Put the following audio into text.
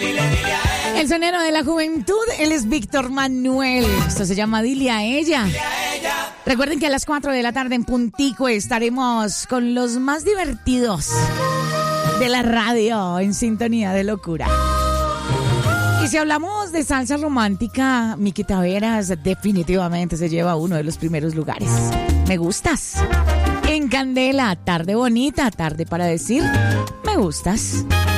El sonero de la juventud, él es Víctor Manuel. Esto se llama Dile a ella. Recuerden que a las 4 de la tarde en puntico estaremos con los más divertidos de la radio en sintonía de locura. Y si hablamos de salsa romántica, Miki Taveras definitivamente se lleva uno de los primeros lugares. Me gustas. En Candela, tarde bonita, tarde para decir me gustas.